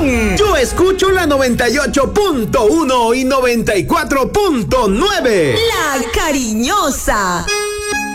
Yo escucho la 98.1 y 94.9. La Cariñosa.